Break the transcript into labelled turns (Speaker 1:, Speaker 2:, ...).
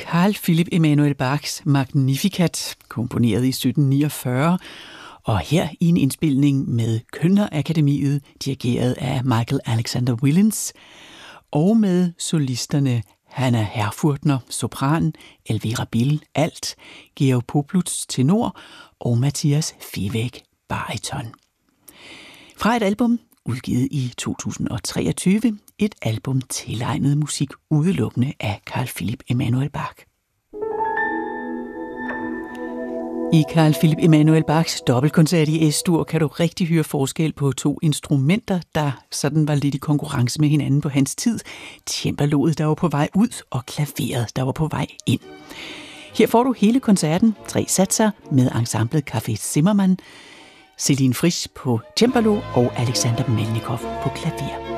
Speaker 1: Carl Philipp Emanuel Bachs Magnificat, komponeret i 1749, og her i en indspilning med Kölner-akademiet, dirigeret af Michael Alexander Willens, og med solisterne Hanna Herfurthner, sopran, Elvira Bill, alt, Georg Poplutz, tenor, og Mathias Fevek, bariton. Fra et album, udgivet i 2023, et album tilegnet musik udelukkende af Carl Philipp Emanuel Bach. I Carl Philipp Emanuel Bachs dobbeltkoncert i S-dur kan du rigtig høre forskel på to instrumenter, der sådan var lidt i konkurrence med hinanden på hans tid. Cembaloet, der var på vej ud, og klaveret, der var på vej ind. Her får du hele koncerten, 3 satser med ensemblet Café Zimmermann, Celine Frisch på cembalo og Alexander Melnikov på klaver.